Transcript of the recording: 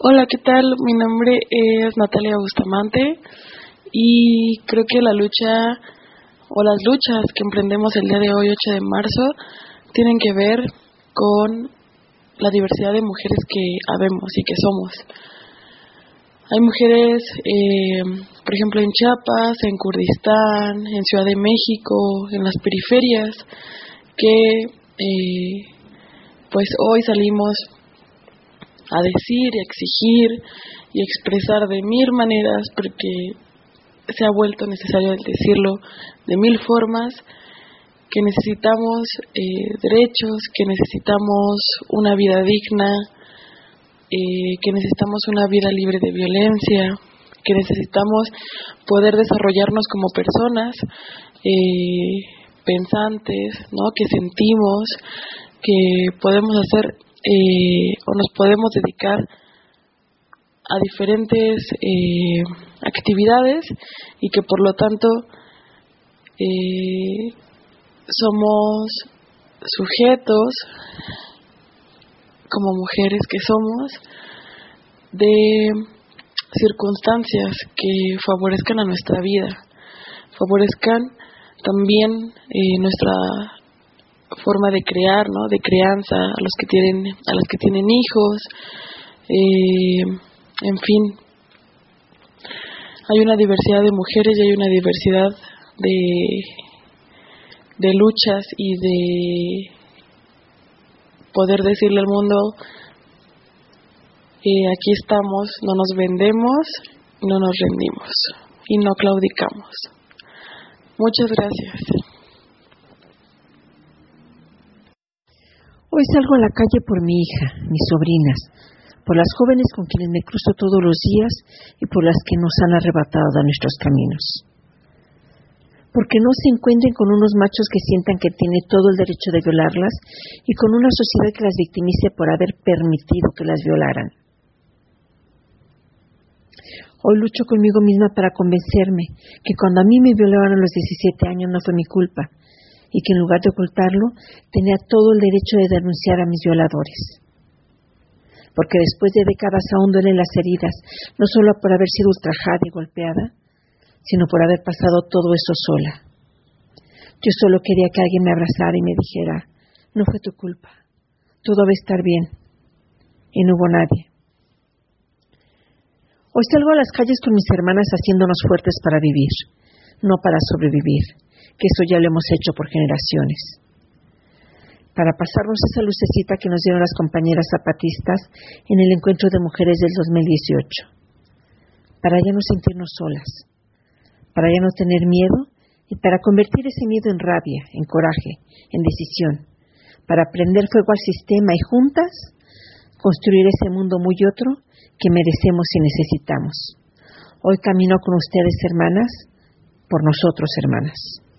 Hola, ¿qué tal? Mi nombre es Natalia Bustamante y creo que la lucha o las luchas que emprendemos el día de hoy, 8 de marzo, tienen que ver con la diversidad de mujeres que habemos y que somos. Hay mujeres, por ejemplo, en Chiapas, en Kurdistán, en Ciudad de México, en las periferias, que pues hoy salimos a decir y a exigir y a expresar de mil maneras, porque se ha vuelto necesario decirlo de mil formas, que necesitamos derechos, que necesitamos una vida digna, que necesitamos una vida libre de violencia, que necesitamos poder desarrollarnos como personas pensantes, ¿no? Que sentimos, que podemos hacer o nos podemos dedicar a diferentes actividades y que por lo tanto somos sujetos como mujeres que somos de circunstancias que favorezcan a nuestra vida, favorezcan también nuestra forma de crear, ¿no? De crianza, a los que tienen hijos, en fin, hay una diversidad de mujeres y hay una diversidad de luchas y de poder decirle al mundo, aquí estamos, no nos vendemos, no nos rendimos y no claudicamos. Muchas gracias. Hoy salgo a la calle por mi hija, mis sobrinas, por las jóvenes con quienes me cruzo todos los días y por las que nos han arrebatado de nuestros caminos. Porque no se encuentren con unos machos que sientan que tiene todo el derecho de violarlas y con una sociedad que las victimice por haber permitido que las violaran. Hoy lucho conmigo misma para convencerme que cuando a mí me violaron a los 17 años no fue mi culpa, y que en lugar de ocultarlo, tenía todo el derecho de denunciar a mis violadores. Porque después de décadas aún duelen las heridas, no solo por haber sido ultrajada y golpeada, sino por haber pasado todo eso sola. Yo solo quería que alguien me abrazara y me dijera, no fue tu culpa, todo va a estar bien. Y no hubo nadie. Hoy salgo a las calles con mis hermanas haciéndonos fuertes para vivir, no para sobrevivir, que eso ya lo hemos hecho por generaciones. Para pasarnos esa lucecita que nos dieron las compañeras zapatistas en el encuentro de mujeres del 2018. Para ya no sentirnos solas, para ya no tener miedo y para convertir ese miedo en rabia, en coraje, en decisión, para prender fuego al sistema y juntas construir ese mundo muy otro que merecemos y necesitamos. Hoy camino con ustedes, hermanas, por nosotros, hermanas.